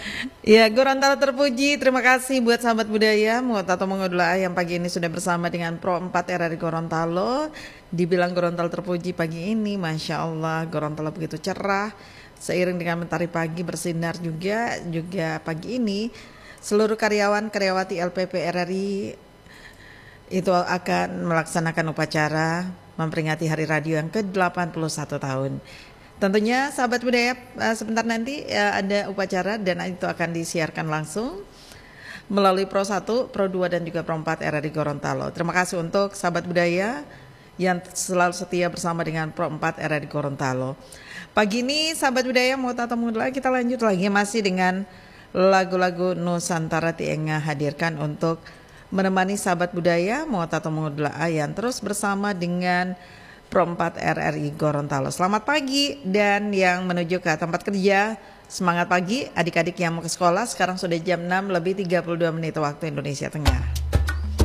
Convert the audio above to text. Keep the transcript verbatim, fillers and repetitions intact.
Ya, Gorontalo terpuji. Terima kasih buat sahabat budaya Tato Mengodula yang pagi ini sudah bersama dengan Pro empat R R I Gorontalo. Dibilang Gorontalo terpuji pagi ini, Masya Allah, Gorontalo begitu cerah. Seiring dengan mentari pagi bersinar juga, juga pagi ini seluruh karyawan karyawati L P P R R I itu akan melaksanakan upacara memperingati Hari Radio yang ke delapan puluh satu tahun. Tentunya sahabat budaya sebentar nanti ada upacara dan itu akan disiarkan langsung melalui Pro satu, Pro dua dan juga Pro empat R R I Gorontalo. Terima kasih untuk sahabat budaya yang selalu setia bersama dengan Pro empat R R I Gorontalo. Pagi ini sahabat budaya mau Tato Mengodula, kita lanjut lagi masih dengan lagu-lagu Nusantara Tienga hadirkan untuk menemani sahabat budaya mau Tato Mengodula yang terus bersama dengan Pro empat R R I Gorontalo. Selamat pagi dan yang menuju ke tempat kerja, semangat pagi adik-adik yang mau ke sekolah. Sekarang sudah jam enam lebih tiga puluh dua menit waktu Indonesia Tengah.